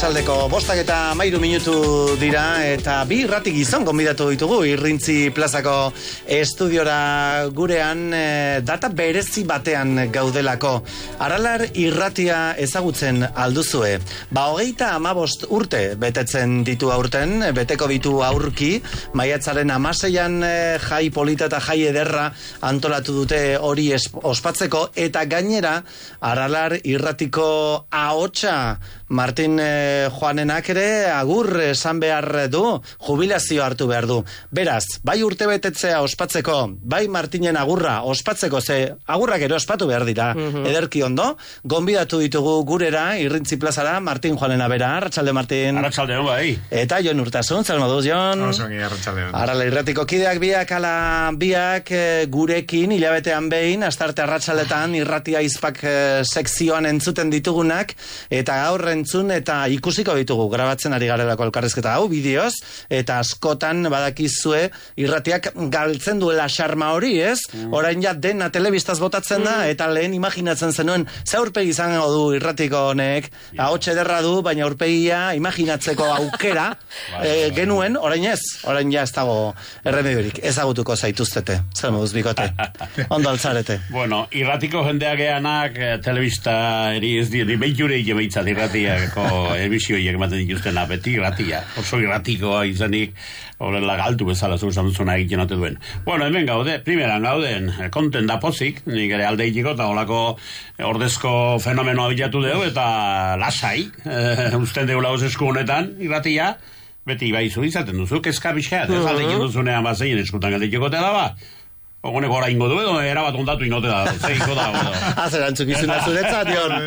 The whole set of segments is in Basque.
Arratsaldeko 5:13 dira eta bi irrati gizon gonbidatu ditugu Irrintzi plazako estudiora gurean data berezi batean gaudelako. Aralar irratia ezagutzen alduzue. 35 urte betetzen ditu aurten, beteko ditu aurki, maiatzaren 16an jai polita eta jai ederra antolatu dute hori ospatzeko eta gainera Aralar irratiko ahotsa Martin Joanenak ere agur esan behar du, jubilazio hartu behar du. Beraz, bai urte betetzea ospatzeko, bai Martinen agurra ospatzeko, ze agurrak ere ospatu behar dira, ederki ondo, gonbidatu ditugu gurera, Irrintzi plazara, Martin Joanena bera. Arratsalde, Martin. Arratsalde, bai. Eta Jon Urtasun, zer moduz, Jon? Osongi, arratsalde. Arala irratiko kideak biak, ala biak gurekin, hilabetean behin, astarte arratsaldetan irratia izpak sekzioan entzuten ditugunak, eta gaur entzun eta ikusiko ditugu grabatzen ari garelako elkarrizketa hau bideoz, eta askotan badakizue irratiak galtzen duela xarma hori, ez? Orain ja dena telebistaz botatzen da, eta lehen imaginatzen zenuen ze aurpegi izango du irratiko honek, ahots ederra du, baina aurpegia imaginatzeko aukera genuen, orain ja ez dago erremediorik, ezagutuko zaituztete, zer moduz bikote, ondo altzarete. Bueno, irratiko jendeak eanak telebista eri ez dira, behiture ikemeitzat irratiako emisioiek ematen dituztena, beti irratia, oso irratikoa izanik, horrela galtu bezala zuzan duzuna egiten ote duen. Bueno, hemen gaude, primeran gauden, konten da pozik, nik ere alde itiko, eta holako ordezko fenomenoa bilatu dugu, eta lasai, usten deula esku honetan, irratia, beti bai zu izaten duzu, kezka bizkat, ez alde ikin duzunean bat zein eskutan alde itikote da ba, Honek gora ingo du edo, erabat ondatu ingote da, zeiko da. Zer antzukizuna zuretzat, Jon?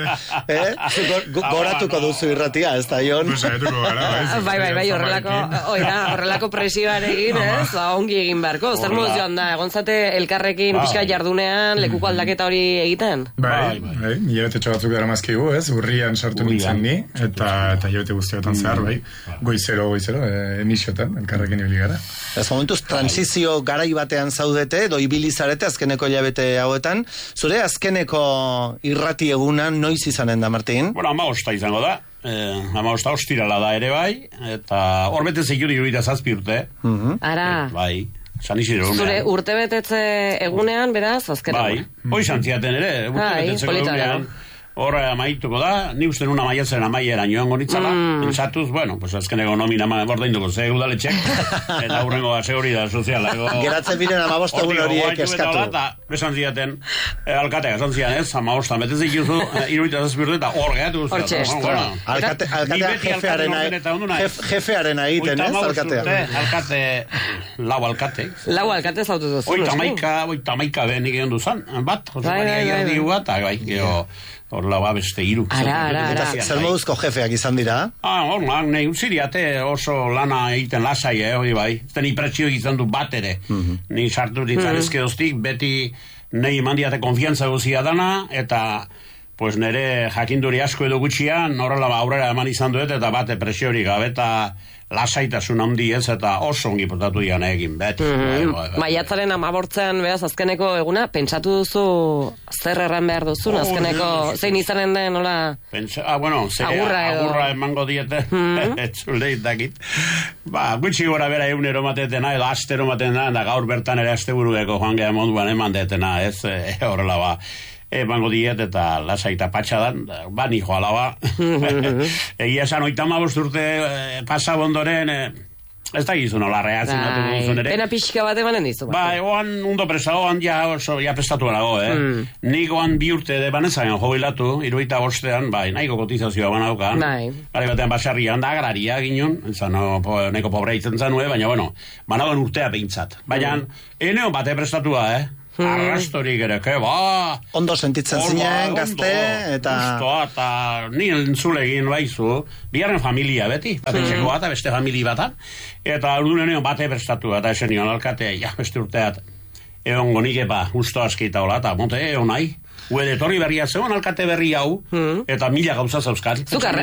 Goratuko duzu irratia, ez da, Jon? Bai, horrelako presioarekin, ez? Ongi egin beharko, zer moduz joan da, egontzate elkarrekin pixka jardunean, lekuko aldaketa hori egiten? Bai, hilabete txobatzuk dara mazkigu, ez? Urrian sartu nintzen ni, eta hilabete guztiotan zehar, bai, goizero, emisiotan, elkarrekin ibili gara. Ez momentuz, transizio garai batean zaudete, ibilizarete azkeneko hilabete hauetan. Zure azkeneko irrati eguna noiz izanen da, Martin? Bueno, 15 izango da. 15 ostirala da ere bai, eta hor bete zekuri 27 urte. Ara. Bai. Zure urte betetze egunean, beraz, azkeneko. Bai. Hoi zantziaten ere, urte betetze egunean. Horra amaituko da, ni usten una maiatzen amaiera joango nitzala, pensatuz, bueno, pues azkeneko nomina bordainduko ze udaletxek, eta hurrengo ase hori da soziala. Geratzen biren 15 egun horiek eskatu. Besan ziaten, alkatea esan zian ez, 15 betezik juzu, 27 urte eta hor gehatu guztia. Alkatea jefearena egiten, ez, alkatea? Alkate, lau alkate. Lau alkate zautu duzu. Oita maika benik egon duzan, bat, Jose Maria Iardi bat, bai, geho, horrela ba beste hiru. Ara. Zer moduzko jefeak izan dira? Nahi utziriate oso lana egiten lasai, hori bai. Zten ipretsio izan du bat ere. Ni sartu ditzan ezkedoztik, beti nahi mandiate konfiantza guzia dana, eta pues nere jakinduri asko edo gutxian, horrela aurrera eman izan duet, eta bate presiori gabe, eta lasaitasun handi ez, eta oso ongi portatu dian egin, beti. Maiatzaren 15 beraz azkeneko eguna, pentsatu duzu zer erran behar duzun, azkeneko zein izanen den, nola? Agurra emango diete, zuleit dakit. Gutxi gora bera egunero matetena, edo astero matetena, eta gaur bertan ere asteburueko joan geha moduan eman detena, ez, horrela ba. Emango diet eta lasaita patxadan, bani joala ba. Egia esan, 35 urte pasa bondoren, ez da gizu nola reazinatu duzun ere. Pena pixka bat emanen dizu. Oan undo presa, oan ja prestatu erago, Nik oan 2 urte de banezagan jubilatu, 25ean, nahiko kotizazioa banaukan. Gari batean basarrian da, agraria ginen, neko pobre itzen zanue, baina bueno, banaukan urtea behintzat. Baina, eneo bate prestatua, Arrastorik ere, Ondo sentitzen zinen, gazte, eta... Eta ni entzulegin baizu, biharren familia beti, batetxeko bat, beste familia batan, eta ordunenean bate prestatua, eta esen nion alkatea, beste urteat, egon gonik usto askita hola, eta monte, egon nahi, etorri berria zegoen alkate berri hau, eta 1000 gauza zauzkat. Zukarre,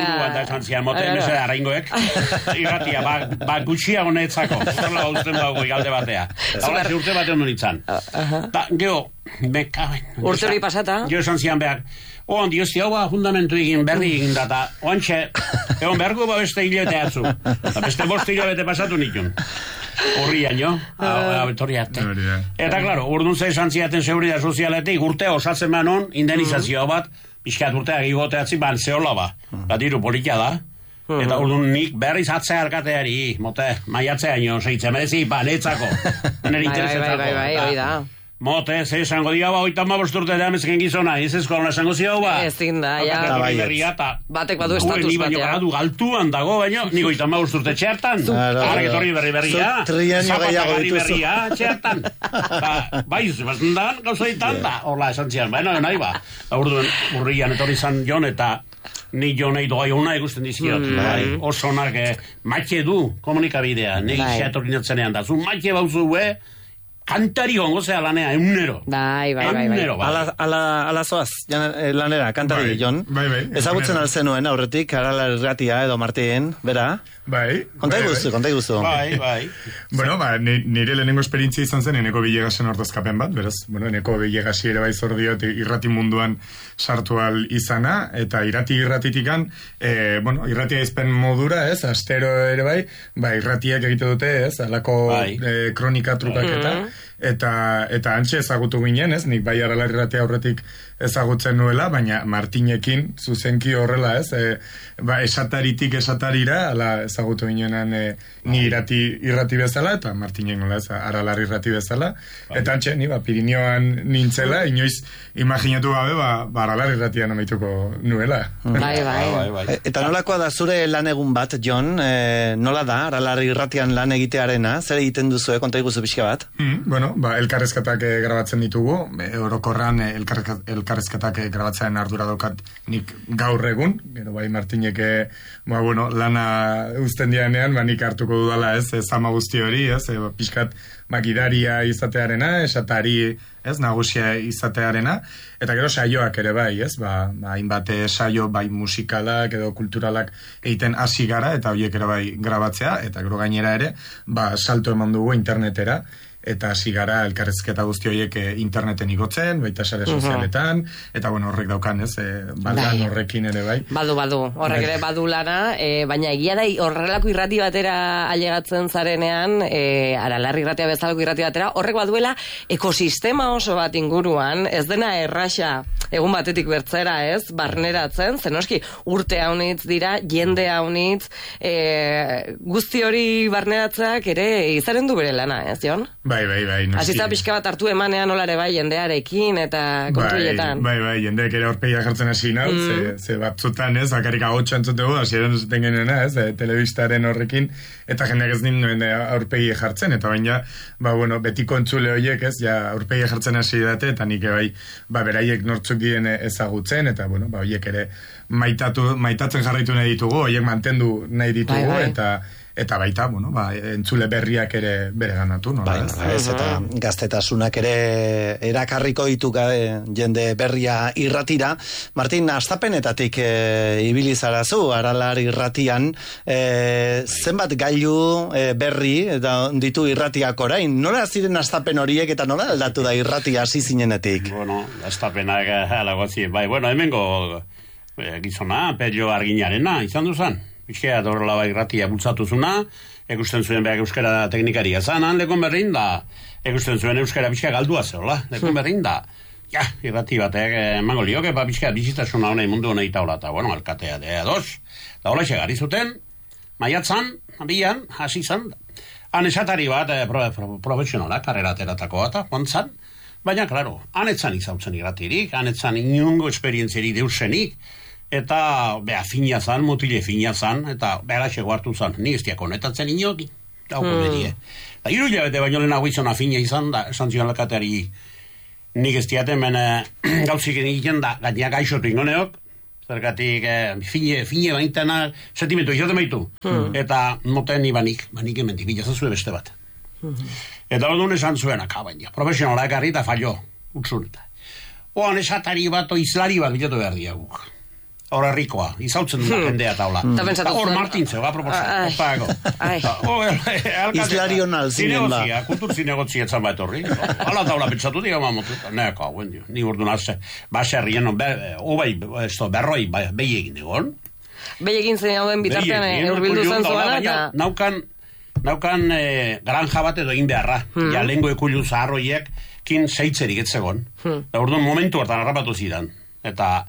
arraingoek, irratia, gutxia honetzako, zorla gauzten dago igalde batea. Eta hola, urte batean du nintzen. Geho, urte hori pasata. Geho esan zian behar, handi hostia, hau fundamentu egin, berri egin data, oantxe, Egon beharko beste hilabete atzu. Eta beste 5 hilabete pasatu nikun. Horrian, jo? Betorri arte. Eta, klaro, urdun zei zantziaten seguridad sozialetik urte osatzen manon indenizazioa bat, pixkat urtea gigoteatzi ban zehola ba. Batiru politia da. Eta urdun nik berriz atzea alkateari, mote, maiatzea nio, zeitzen, medezi, netzako. Nire interesetako. Hoi da. Mote, ze esango dia, 35 urte da mezken gizona, ez eskola esango zio, ba. Ezin da, ja. Batek badu estatus batea. Ni baino galtuan dago, baina, niko 35 urte txertan. Arrak etorri berria. Trienio gehiago txertan. Baiz, bazendan, gauza ditan da. Horla, esan zian, baina, nahi ba. Urduan, urrian etorri zan jon, eta ni jonei doa jona ikusten dizkiot. Oso onak, matxe du komunikabidea. Nik xeatorri natzenean da. Zu matxe bauzu, kantari gongo zea lanea, eunero. Bai. Ala zoaz, lanera, kantari, Jon. Bai. Ezagutzen alzenuen aurretik, Arala Irratia edo Martin, bera? Bai. Kontai guzu. Bai. Bueno, nire lehenengo esperientzia izan zen, eneko Bilegasen ordezkapen bat, beraz, eneko Bilegasi ere bai zor diot irrati munduan sartu al izana, eta irratitikan, irratia izpen modura, ez, astero ere bai, irratiak egite dute, ez, alako kronika trukaketa, eta antxe ezagutu ginen, ez, nik bai Arala Irratia aurretik ezagutzen nuela, baina Martinekin zuzenki horrela, ez, esataritik esatarira, ala ezagutu ginenan ni irrati bezala, eta Martinen nola ez, Aralar irrati bezala, eta antxe, ni Pirinioan nintzela, inoiz imaginatu gabe, Aralar irratian amaituko nuela. Bai. Eta nolakoa da zure lan egun bat, Jon, nola da, Aralar irratian lan egitearena, zer egiten duzu, konta iguzu pixka bat? Elkarrezketak grabatzen ditugu, orokorran elkarrezketak grabatzen ardura daukat nik gaur egun, gero bai Martinek lana uzten dianean, nik hartuko dudala ez, zama guzti hori, ez, pixkat gidaria izatearena, esatari, ez, nagusia izatearena, eta gero saioak ere bai, ez, hainbat saio bai musikalak edo kulturalak egiten hasi gara, eta horiek ere bai grabatzea, eta gero gainera ere, salto eman dugu internetera, eta hasi gara elkarrezketa guzti horiek interneten igotzen, baita sare sozialetan, eta horrek daukan, ez, baldan horrekin ere bai. Badu, horrek ere badu lana, baina egia da horrelako irrati batera ailegatzen zarenean, Aralar irratia bezalako irrati batera, horrek baduela ekosistema oso bat inguruan, ez dena erraxa egun batetik bertzera, ez, barneratzen, zenoski urte haunitz dira, jende haunitz, guzti hori barneratzeak ere izaren du bere lana, ez, Jon? Bai. Azizta pixka bat hartu emanean olare bai jendearekin eta kontuietan. Bai, jendeak ere aurpegia jartzen hasi nau, ze batzutan ez, bakarrik agotxo entzutegu, hasieran zuten genena ez, telebistaren horrekin, eta jendeak ez ninduen aurpegia jartzen, eta baina, betiko entzule horiek ez, aurpegia jartzen hasi date, eta nik bai, beraiek nortzuk dien ezagutzen, eta horiek ere maitatzen jarraitu nahi ditugu, horiek mantendu nahi ditugu, eta baita, entzule berriak ere bere ganatu, nola ez? Eta gaztetasunak ere erakarriko ditu jende berria irratira. Martin, astapenetatik ibili zarazu, Aralar irratian, zenbat gailu berri ditu irratiak orain? Nola ziren astapen horiek eta nola aldatu da irratia hasi zinenetik? Astapenak alagotzien, hemengo gizona, Pello Arginarena, izan duzan. Bizkera horrela irratia bultzatuzuna, ekusten zuen behar euskara teknikaria zanan, lekon berrin da, ekusten zuen euskara bizkera galdua zehola, lekon berrin da. Irrati batek emango lioke, bizkera bizitasuna honei mundu honei taula, eta alkatea dos, da hola xegari zuten, maiatzan, abian, hasi zan, han esatari bat profesionala, karrera ateratako bat, jontzan, baina, klaro, hanetzan izautzen irratirik, hanetzan inungo esperientzieri deusenik, eta fina zan, motile fina zan, eta behar xego hartu zan, ni ez diak honetatzen inoki, dauko bedie. Eta iru jabete baino lehenago izan fina izan da, esan zion alkateari, nik ez diaten gauzik egiten da, gainak gaixotu ingoneok, zergatik fine baintena, sentimentu izaten baitu, eta noten ni banik emendik, bilazazue beste bat. Eta ondun esan zuen, baina, profesionalak harri eta fallo, utsun eta. Oan esatari bat, izlari bat bilatu behar diaguk. Hor herrikoa, izautzen dut jendea taula. Hor Martin zeu, proposan. Izlarion alzinen ba. Kultur zinegotzi etzan bat horri. Hala taula pentsatu diga mamotu. Neko, ni urdu nazte. Baserrien, berroi behi egin egon. Behegin zen hauen bitartean urbildu zen zuana, eta... Naukan granja bat edo egin beharra. Ja, lehenko ekulu zaharroiek kin zeitzerik etzegon. Orduan momentu hartan harrapatu zidan. Eta...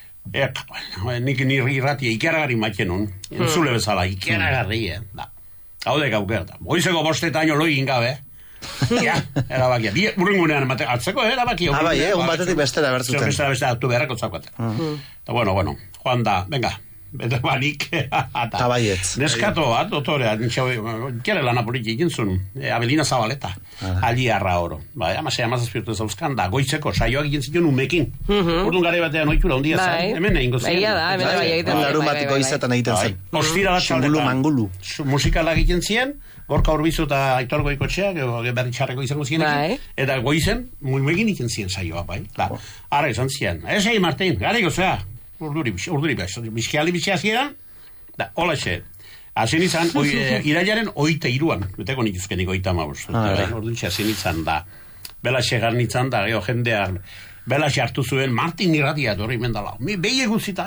nik niri irratia ikeragarri maitenun. Entzule bezala, ikeragarri, Hau dek aukerta. Goizeko 5 login gabe. Ja, erabakia. Urrengunean atzeko, erabakia. Bai, un batetik bestera bertzuten. Bestera, tu beharrako txakoate. Eta bueno, Juan da, venga. Bete banik. Tabaietz. Neskato bat, dotorea, kere lana politi ikintzun, Abelina Zabaleta, aliarra oro. Bai, amazazpirtu zauzkan, da, goitzeko, saioak ikintzitun umekin. Urduan gare batean oitura hundia zen, hemen egin gozien. Egia da, hemen bai egiten zen. Larumatiko izaten egiten zen. Ostira da mangulu. Musikalak egiten zien, Gorka Urbizu eta Aitor Goikotxeak, berri txarreko izango zienekin, eta goizen, umekin egiten zien saioa, bai. Ara izan zien, ez egin Martin, gare gozea. Urduri bizkiali bizkiazieran, da, hola xe, hasen izan, irailaren 23an, beteko nituzkenik 35, orduan xe hasen izan da, bela xe garnitzan da, jendean, bela xe hartu zuen, Martin irratia dorri mendala, mi behi eguzita,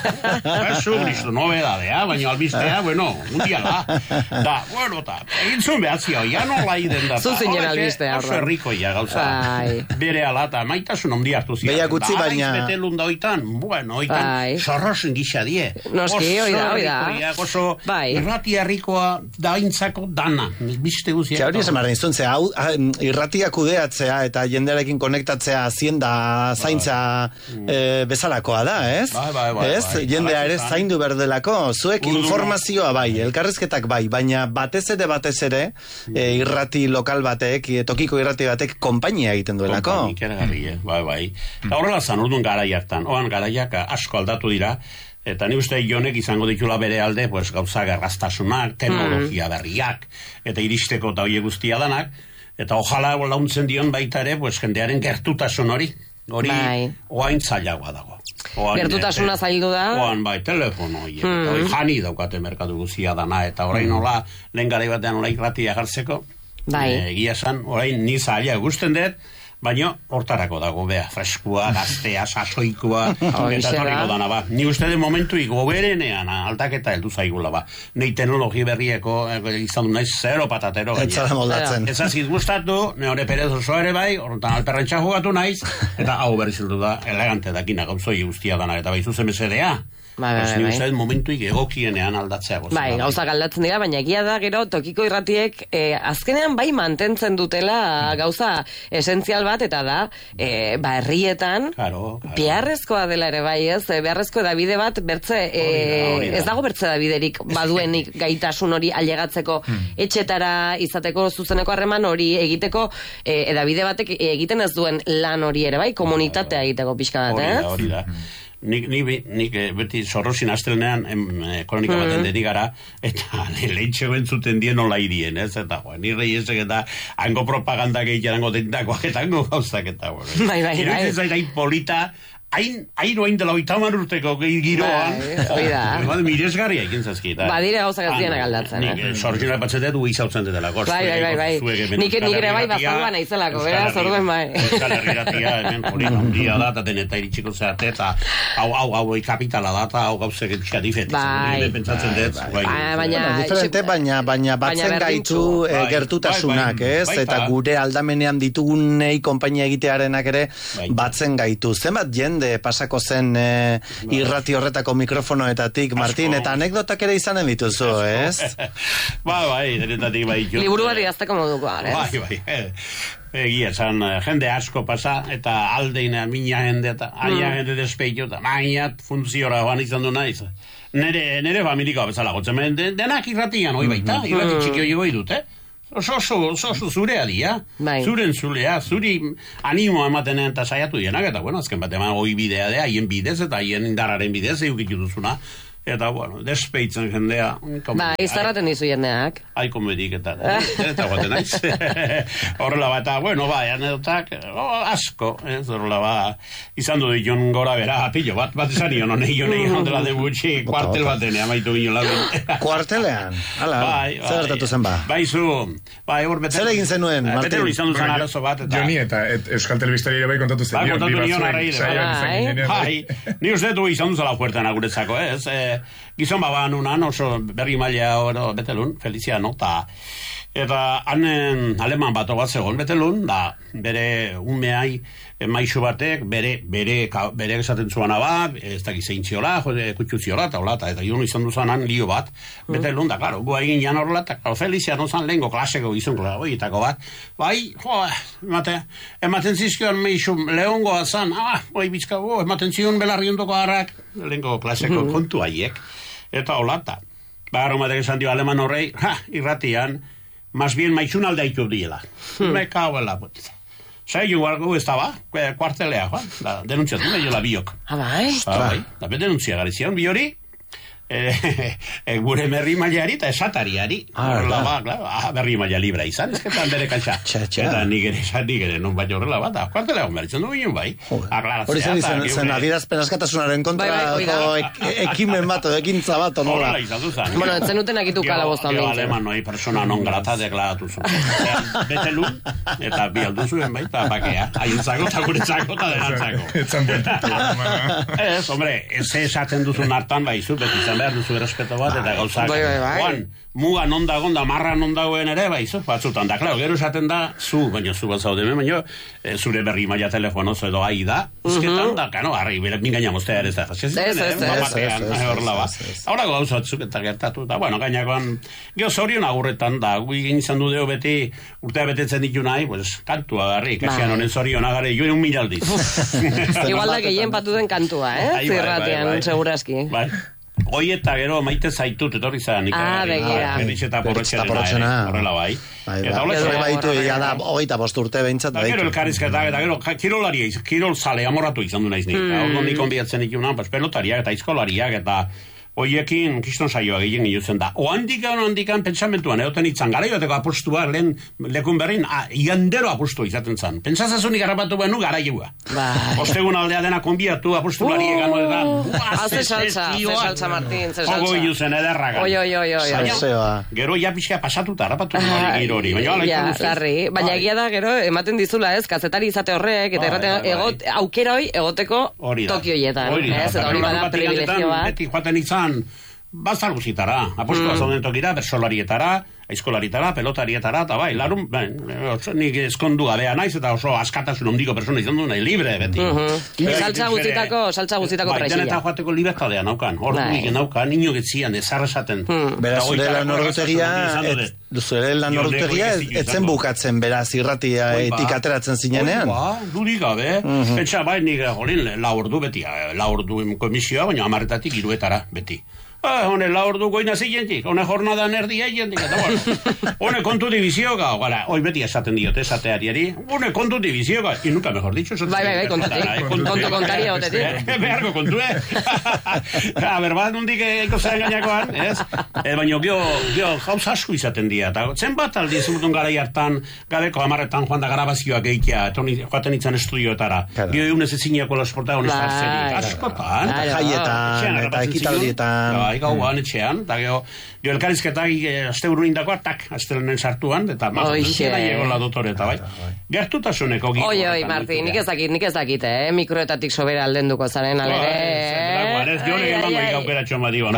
eso, listo, nobedadea, baina albistea, bueno, mundiala, da, bueno, eta, egin zuen behatzia, ya nola iden da, zuzinen albistea, oso errikoia gauza, bere alata, maitasun ondi hartu zian, behiak utzi baina, betelun da oitan, bueno, oitan, sorrosen gisa die, noski, oida, oso irratia errikoa daintzako dana, bizte guzia. Hori esan marren izun, irratia kudeatzea eta jendearekin konektatzea hazienda zaintza bezalakoa da, ez? Ez? Jendea ere zaindu berdelako, zuek informazioa bai, elkarrizketak bai, baina batez ere irrati lokal batek, tokiko irrati batek konpainia egiten duelako. Bai. Horrela zan, orduan garai hartan, oan garaiak asko aldatu dira, eta ni uste jonek izango ditula bere alde, pues, gauza garrastasunak, teknologia berriak, eta iristeko eta hori guztia danak, eta ojala launtzen dion baita ere, pues, jendearen gertutasun hori oain zailagoa dago. Gertutasuna zaildu da? Oan, telefono, jani daukate merkatu guzia dana, eta orain nola, lehen garai batean nola irratia jartzeko, egia esan, orain ni zaila gusten dut, baina hortarako dago, freskua, gaztea, sasoikoa, eta torriko dana, Ni uste de momentuik goberenean aldaketa heldu zaigula, Nei teknologi berrieko, izan du naiz, zero patatero. Etzara moldatzen. Ez azit gustatu, neore Perez oso ere bai, horretan alperrentxa jugatu naiz, eta hau berrizildu da, elegante dakina gauzoi guztia dana, eta bai zuzen mesedea. Ni uste momentuik egokienean aldatzea. Gauzak aldatzen dira, baina egia da gero tokiko irratiek azkenean bai mantentzen dutela gauza esentzial bat, eta da herrietan beharrezkoa dela ere bai, ez? Beharrezko edabide bat bertze, ez dago bertze edabiderik baduenik gaitasun hori ailegatzeko etxetara izateko zuzeneko harreman hori egiteko edabide batek egiten ez duen lan hori ere bai, komunitatea egiteko pixka bat, ez? Hori da. Nik beti zorrozin astelenean kronika baten dedigara, eta lehitxego entzuten dien nola irien, ez? Eta, nire ezek eta hango propaganda gehiago dendakoak eta hango gauzak eta, iruditzen zain polita, hain dela 30 urteko giroan, miresgarria ekin zazkita. Badire gauzak ez dienak aldatzen. Nik zorrozina batzetet ui izautzen detela. Bai. Nik ere bai bazalua nahizelako, beraz, orduen bai. Euskal Herriratia, hemen jorin handia da, eta deneta iritsiko zeate, eta hau kapitala da, eta hau gauzak etxia difetik. Pentsatzen dut. Diferente, baina batzen gaitu gertutasunak, ez? Eta gure aldamenean ditugunei konpainia egitearenak ere batzen gaitu. Zenbat jende pasako zen irrati horretako mikrofonoetatik, Martin, eta anekdotak ere izanen dituzu, ez? Bai, denetatik bai. Liburu bat idazteko moduko, ez? Bai. Egia, zan, jende asko pasa, eta aldeinean mina jende, eta aia jende despeitu, eta mainat funtziora joan izan du naiz. Nere familikoa bezala gotzen, denak irratian hoi baita, irrati txiki hoi goi dut, oso zurea dia, zuren zulea, zuri animo ematenean eta saiatu dienak, eta bueno, azken bat eman hoi bidea de, haien bidez eta haien indarraren bidez eukitu duzuna, eta bueno, despeitzen jendea. Izarraten dizu jendeak. Komedik eta guaten naiz. Horrela bat, bueno, anedotak, asko, horrela izan du ditun gora bera, apillo, bat esan nion, honei ondela de gutxi, kuartel batenean, amaitu gino lagun. Kuartelean? Hala, zer hartatu zen ba? Zer egin zenuen, Martin? Betero izan duzan arazo bat. Joni eta Euskal Telebistari ere bai kontatu zen. Kontatu nion arraide. Ni uste du izan duzala puertan aguretzako, ez? gizon baban unan, oso berri maila betelun, Feliciano, eta hanen aleman bat bat zegoen betelun, da bere umeai maisu batek, bere esaten zuana bat, ez da gizein ziola, kutxuziola, eta joan izan duzanan lio bat, betelun, da, klaro, gu egin jan horrela, eta Feliciano zan lehenko klaseko gizon horietako bat, bai, ematen zizkioan maisu lehongoa zan, bizkago, ematen zion belarriondoko harrak, lehenko klaseko kontu haiek, eta holata, batek esan dio aleman horrei, irratian, más bien maixun aldaitu diela. Me cago en la puta. Yo algo estaba, cuartelea, denunciatu, yo la biok. Bai? Bai, da denuntzia garizian, biori, gure berri mailari eta esatariari. Berri maila libra izan, ezketan bere kaxa. Eta nik ere, non baina horrela bat, kuartelea honberitzen du ginen bai. Hori zen adierazpen askatasunaren kontrako ekimen bat, ekintza bat, nola. Bueno, etzen uten akitu kalaboztan bintzen. Aleman noi persona non grata deklaratu zuen. Betelu, eta bi aldu zuen baita, bakea. Haientzako, eta guretzako, eta denantzako. Ez, hombre, ez esaten duzun hartan, baizu, beti izan behar duzu errespeto bat, eta gauzak. Juan, muga non dagoen da, marra non dagoen ere, baizu, batzutan da. Klaro, gero esaten da, baina zu bat zaudeme, baina zure berri maila telefonoz edo ahi da, izketan da, kano, harri, mingaina moztea ere ez da. Hora gauzatzuk eta gertatu, eta bueno, gainakoan, geho zorion agurretan da, egin izan du deo beti, urtea betetzen ditu nahi, pues, kantua garri, kasian honen zorion agare, joen 1.000 aldiz. Igual da gehien patuten kantua, zirratian, seguraski. Bai. Hoi eta gero maite zaitut etorri zan begira. Eta porrotxerena, horrela bai. Eta horrela baitu, da, 25 urte behintzat. Gero elkarrizketa, eta gero kirol zale amorratu izan du naiz nik. Ordo nik onbiatzen ikunan, pelotariak eta izkolariak eta hoiekin kiston saioa gehien giluzen da. Handikan pentsamentuan, egoten itzan, gara joateko apostua lehen lekun berrin, igandero apostu izaten zan. Pentsazazunik harrapatu behar nu gara joa. Ostegun aldea dena konbiatu apostulari egan edan. Ze salsa, Martín, ze salsa. Ogo giluzen ederragan. Gero ja pixka pasatuta harrapatu giro hori. Baina egia da, gero, ematen dizula ez, kazetari izate horrek, eta aukera hoi egoteko Tokio hietan. Hori bada privilegio bat. Bazar guzitara, apostua zauden tokira, bersolarietara, aizkolaritara, pelotarietara, eta bai, larun, nik eskondu gabea naiz, eta oso askatasun ondiko persona izan du nahi, libre, beti. Saltza guztitako presia. Bai, eta joateko libertadea naukan, hor duik naukan, nino getzian, ezarra esaten. Beraz, zure lan ordutegia etzen bukatzen, beraz, irratia etik ateratzen zinenean. Dudik gabe, etxa bai, nik lau ordu beti, lau ordu komisioa, baina 10-etatik 3-etara, beti. Hone la ordu goina zientik, hone jornada nerdia jentik, eta bueno, hone kontu divizio gau, gara, hoi beti esaten diote, esateariari, hone kontu divizio gau, y nunca mejor dicho, bai, kontu kontaria otetik. Beharko kontu, A ber, bat nundik eko zaren gainakoan, ez? Baina gio jauz asko izaten dira, eta zenbat aldi zurtun gara hartan, gadeko 10-etan joan da grabazioak eikia, joaten itzan estudioetara, gio egunez ezineko los protagonistas zerik, askotan, jaietan, eta ekitaldietan, gauan etxean, eta jo elkarizketak asteburu indakoa, astelenen sartuan, eta mazera egola dotore, eta bai. Gertutasuneko giko. Oi, Marti, nik ez dakit, mikroetatik sobera aldenduko zaren, alere. Jo nire emango ikaukera txoma diba.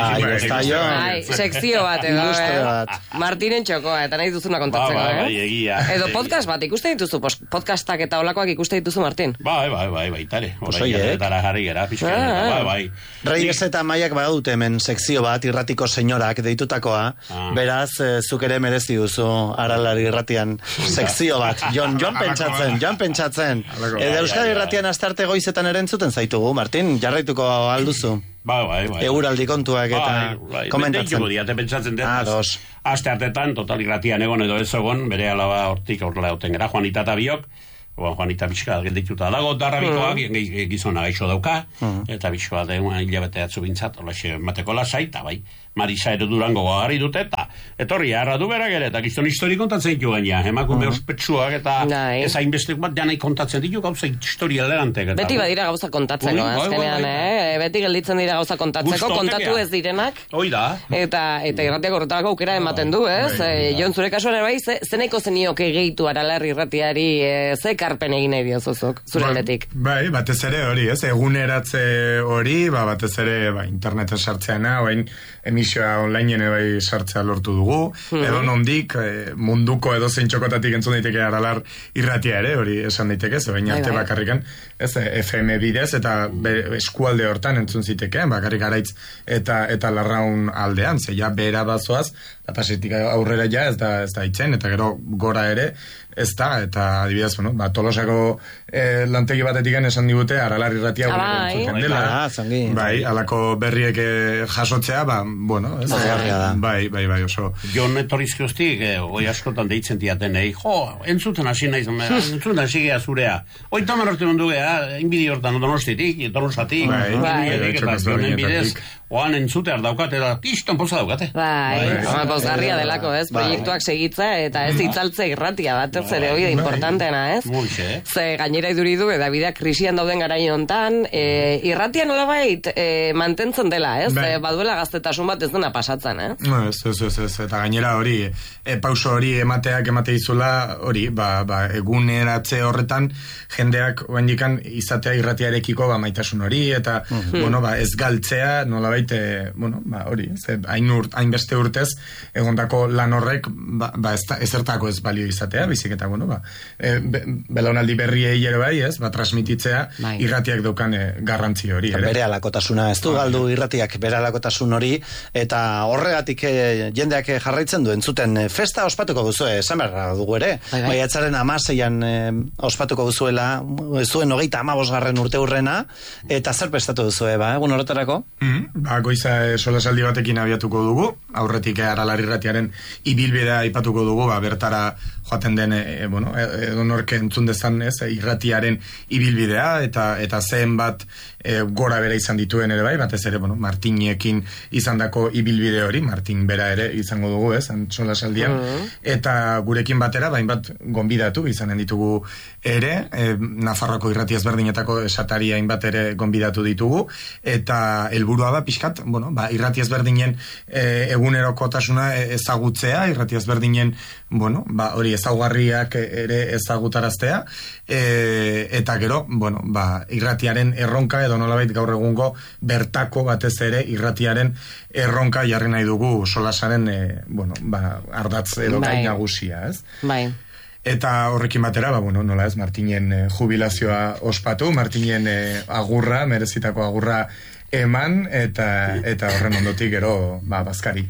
Sekzio bat, Martinen txokoa, eta nahi duzuna kontatzeko, edo podcast bat, ikuste dituzu, podcastak eta olakoak ikuste dituzu, Martin? Bai, tare. Eta jarri gara, pixka, bai. Reyes eta Maiak badute hemen sekzio bat, irratiko senyorak deitutakoa, beraz, zuk ere merezi duzu Aralari irratian sekzio bat. Jon pentsatzen. Euskadi irratian astarte goizetan ere entzuten zaitugu, Martin, jarraituko alduzu. Bai. Euraldi kontuak eta komentatzen. Benteiko diate pentsatzen dut. Aste hartetan, total irratian egon edo ez egon, bere alaba hortik aurrela oten gara, Juanita eta biok, Juanita Bizka geldituta dago, darrabikoak, gizona gaixo dauka, eta Bizkoa da hilabete atzu bintzat, olaxe mateko lasai, eta bai, Marisa ere Durango gari dute, eta etorri harra du berak ere, eta gizton histori kontatzen ditu gaina, emakume ospetsuak, eta ez hainbestek bat janai kontatzen ditu gauza historia elegantek. Beti badira gauza kontatzeko, azkenean, beti gelditzen dira gauza kontatzeko, kontatu ez direnak. Hoi da. Eta irratiak horretarako aukera ematen du, ez? Jon, zure kasuan bai, zeneko zenioke gehitu Aralarri irratiari, ze ekarpen egin nahi diozuzuk, zure aldetik. Bai, batez ere hori, ez? Eguneratze hori, batez ere interneten sartzeana, oain emisioa onlineen bai sartzea lortu dugu, edo nondik munduko edo zein txokotatik entzun daiteke Aralar irratia ere, hori esan daiteke, zein arte bakarrikan, ez, FM bidez, eta eskualde hortan entzun zitekeen, bakarrik Araitz eta Larraun aldean, ja behera bazoaz, pasetik aurrera ja ez da itzen, eta gero gora ere ez da, eta adibidez, Tolosako lantegi batetik esan digute Aralar irratia entzuten dela. Bai, alako berriek jasotzea, ez? Bai, oso. Jon etorrizkioztik, goi askotan deitzen diaten, entzuten hasi nahi, entzuten hasi gea zurea. Oita marorte mundu gea, inbidi hortan Donostitik, Tolosatik, eta Jonen bidez, oan entzutear daukate, eta piston poza daukate. Bai, pozgarria delako, ez? Proiektuak segitza, eta ez itzaltze irratia bat, ere hori da importanteena, ez? Ze gainera iduridu, Davideak krisian dauden garai hontan, irratia nolabait mantentzen dela, ez? Baduela gaztetasun bat ez dena pasatzen, ez? Ez, eta gainera hori, pauso hori emate izula, hori, eguneratze horretan, jendeak oendikan izatea irratiarekiko maitasun hori, eta, ez galtzea, nolabait, hori, hainbeste urtez, egondako lan horrek, ezertako ez balio izatea, bizik eta, belaunaldi berriei ere bai, ez, transmititzea irratiak daukan garrantzi hori. Bere alakotasuna, ez du galdu irratiak bere alakotasun hori, eta horregatik jendeak jarraitzen du entzuten festa ospatuko duzu, esan berra dugu ere, maiatzaren 16an ospatuko duzuela, zuen 35. urte hurrena, eta zer prestatu duzu, egun horretarako? Goiza solasaldi batekin abiatuko dugu, aurretik Aralar irratiaren ibilbidea aipatuko dugu, bertara joaten den, edonork entzun dezan, irratiaren ibilbidea, eta zen bat gora bera izan dituen ere bai, batez ere, Martinekin izandako ibilbide hori, Martin bera ere izango dugu, solasaldian, eta gurekin batera, bat gonbidatu izanen ditugu ere, Nafarroko irrati ezberdinetako esatari hainbat ere gonbidatu ditugu, eta helburua da pixkat, irrati ezberdinen egunerokotasuna ezagutzea, irrati ezberdinen, hori ezaugarriak ere ezagutaraztea, eta gero, irratiaren erronka edo nolabait gaur egungo bertako batez ere irratiaren erronka jarri nahi dugu solasaren ardatz edo gai nagusia, ez? Bai. Eta horrekin batera, nola ez, Martinen jubilazioa ospatu, Martinen agurra, merezitako agurra eman, eta horren ondotik gero, bazkari,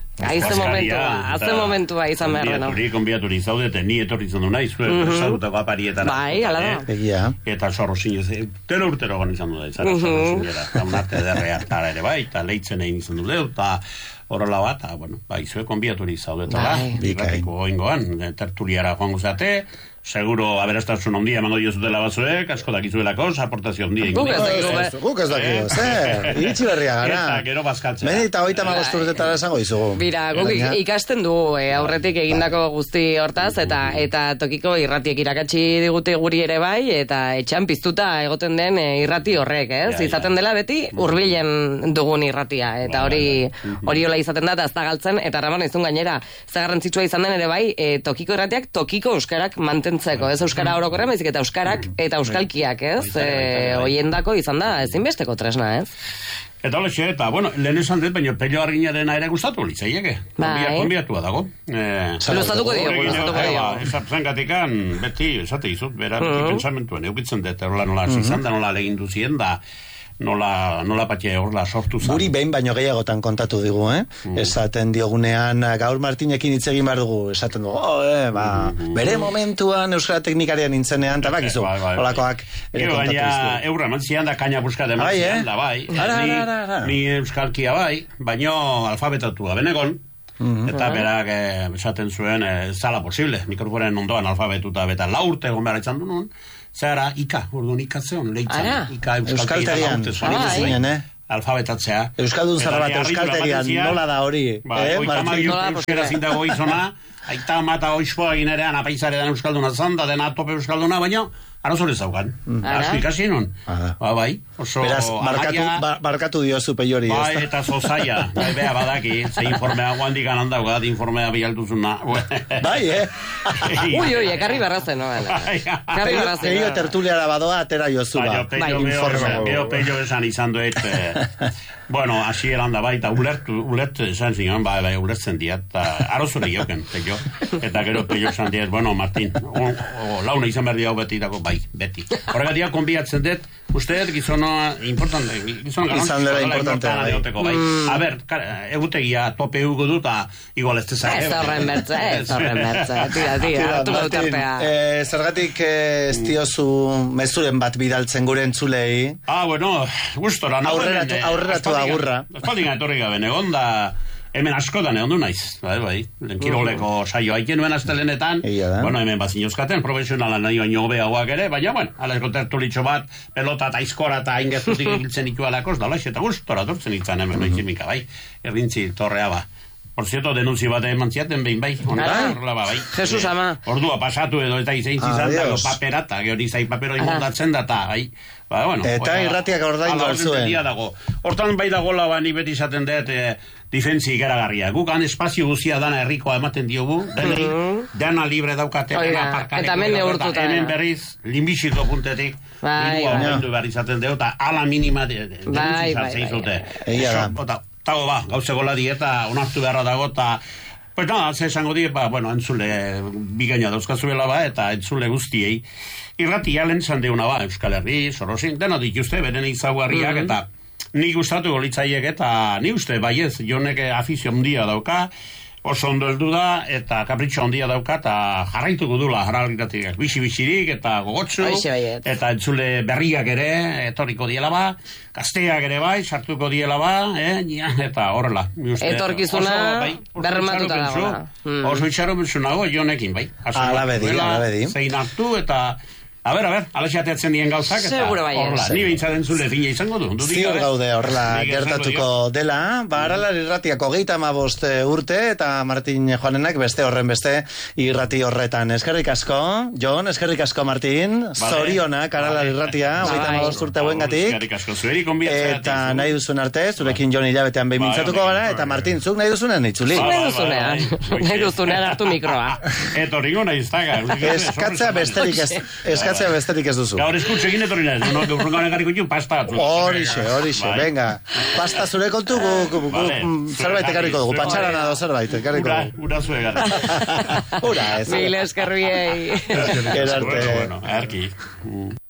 Haze momentua izan beharrena. Konbiaturi zaudete, ni etorri izan du nahi, zuen esagutako aparietara. Bai, ala da. Eta sorro zinez, urtero gana izan du da, izan sorro zinera. Eta un arte derrea hartara ere bai, eta leitzen egin izan du deu, eta horrela bat, izue konbiaturi zaudetela. Ikatiko goingoan, tertuliara joango zate, seguro aberastasun ondia emango diozutela batzuek, asko dakizuelako, aportazio ondia. Guk ez dakizu, zer, iritsi berria gara. Eta gero bazkaltzea. Meni eta 35 urtetara esango izugu. Bira, guk ikasten du aurretik egindako guzti hortaz, eta tokiko irratiek irakatsi digute guri ere bai, eta etxan piztuta egoten den irrati horrek, ez? Izaten dela beti hurbilen dugun irratia, eta hori hola izaten da, eta ez da galtzen, eta Ramon izun gainera, ze garrantzitsua izan den ere bai, tokiko irratiak tokiko euskarak mantentzeko, ez euskara orokorra, baizik eta euskarak eta euskalkiak, ez? Hoiendako izan da ezinbesteko tresna, ez? Eta olexe, eta, lehen esan dut, baina pello harginaren aire gustatu litzaieke. Konbiatua dago. Luzatuko dio. Zengatikan, beti, esate izut, bera, pensamentuen, eukitzen dut, nola izan da, nola legin duzien da, nola patia horla sortu zan. Guri behin baino gehiagotan kontatu digu, esaten diogunean, gaur Martinekin hitz egin behar dugu, esaten dugu, bere momentuan euskara teknikarian nintzenean, eta bakizu, holakoak ere kontatu dizu. Eurra, mantzian da kaina buskat emantzian, da bai. Ni euskalkia bai, baino alfabetatua benegon, eta berak esaten zuen, zala posible, mikrofonen ondoan alfabetuta beta 4 urte egon behar etzan du nun, zara ika, orduan ikatzen, leitzen, ika euskalterian, alfabetatzea. Euskaldun zarra bat euskalterian, nola da hori? Euskera zindago izona, aita mata oizpoa ginerean, apaizarean euskalduna zanda, dena tope euskalduna, baina Arozore zaukan. Asko ikasi non. Bai, oso... Beraz, markatu diozu peiori. Bai, eta zozaia. Bea badaki, ze informea guandik anandaugat, informea bialtuzuna. Bai, Ui, ekarri barrazen, no? Ekarri barrazen. Peio tertuliara badoa, atera jozu ba. Geo peio esan izan duet. Bueno, hasi eranda baita, ulertu esan zinan, bai, ulertzen diat, arozure joken, peio. Eta gero peio esan diat, bueno, Martin, launa izan berdi hau beti dago, bai, beti. Horregatia konbiatzen dut, usteet gizona importante, gizona izan dela importantea, bai. A ber, egutegia tope hugo dut, igual ez tezak. Ez horren bertze, tira, hartu gautartea. Zergatik ez diozu mezuren bat bidaltzen gure entzulei? Bueno, gustora. Aurreratu agurra. Espaldin etorri gabe, egon da, hemen askotan egon du naiz. Bai, kiroleko saio haiken nuen astelenetan. Bueno, hemen bazinozkaten, profesionala nahi baino hobeagoak ere, baina, bueno, alasko tertulitxo bat, pelota eta aizkora eta ingezutik egiltzen ditu alakoz, da laix, eta gustora tortzen itzan hemen, noitzimika, bai, errintzi torrea ba. Por cierto, denunzi bat eman ziaten behin bai. Horrela bai. Jesus ama. Ordua pasatu edo eta izain zizan dago paperata, gehori zai papero inundatzen data, bai. Bueno, eta irratiak ordaindu alzuen. Hortan bai dagoela ba, ni beti izaten dut difentzi ikaragarria. Guk han espazio guzia dana herrikoa ematen diogu, dana libre daukate, eta hemen neurtuta. Hemen berriz, limbixiko puntetik, dirua ordaindu behar izaten dut, eta ala minima denunzi zartzen izute. Tago ba, gauze gola dieta, onartu beharra dago, eta pues nada, ze esango die, bueno, entzule bigaina dauzkazuela ba, eta entzule guztiei. Irratia lehen zan deuna ba, Euskal Herri, Sorosin, dena dituzte, beren izaguarriak, eta ni gustatu golitzaiek, eta ni uste, baiez, jonek afizio handia dauka, oso ondo heldu da, eta kapritxo handia dauka, eta jarraituko dula jarralitatik, bizi-bizirik, eta gogotsu, eta entzule berriak ere, etorriko diela ba, gazteak ere bai, sartuko diela ba, eta horrela. Etorkizuna, bermatuta dagoela. Oso itxaro benzunago, jonekin bai. Alabedi. Zein hartu, eta... A ber, alaxateatzen dien gauzak, eta horrela, ni behintzaten zule fina izango du. Ziur gaude horrela gertatuko dela, Aralar irratiako 35 urte, eta Martin Joanenak beste horren beste irrati horretan. Eskerrik asko, Jon, eskerrik asko, Martin, zorionak Aralar irratia, 35 urte buengatik. Eskerrik asko, zueri konbiatzea. Eta nahi duzun arte, zurekin Jon hilabetean behin mintzatuko gara, eta Martin, zuk nahi duzunean itzuli. Nahi duzunean hartu mikroa. Eto ringo nahi iztaga. Eskatzea besterik ez duzu. Gaur eskutsu egin etorri nahi, urrungan egarriko txu, pasta. Horixe, venga. Pasta zure kontu, zerbait ekarriko dugu, patxarana do zerbait ekarriko dugu. Ura zue gara. Ura, ez. Mil eskerbiei. Gerarte. Bueno, erki.